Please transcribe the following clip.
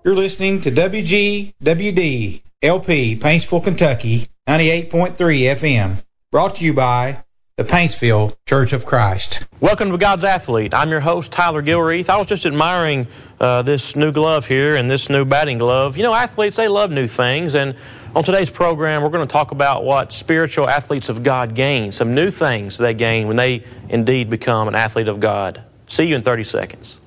You're listening to WGWD LP, Paintsville, Kentucky, 98.3 FM. Brought to you by the Paintsville Church of Christ. Welcome to God's Athlete. I'm your host, Tyler Gilreath. I was just admiring this new glove here and this new batting glove. You know, athletes, they love new things. And on today's program, we're going to talk about what spiritual athletes of God gain, some new things they gain when they indeed become an athlete of God. See you in 30 seconds.